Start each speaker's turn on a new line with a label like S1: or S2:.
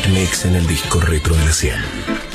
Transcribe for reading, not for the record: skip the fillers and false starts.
S1: Mix en el disco retro de la 100.